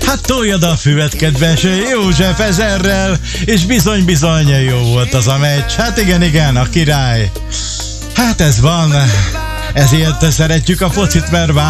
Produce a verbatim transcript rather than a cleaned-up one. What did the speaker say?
Hát toljad a füvet, kedves József ezerrel, és bizony-bizony jó volt az a meccs. Hát igen, igen, a király. Hát ez van. Ezért szeretjük a focit, mert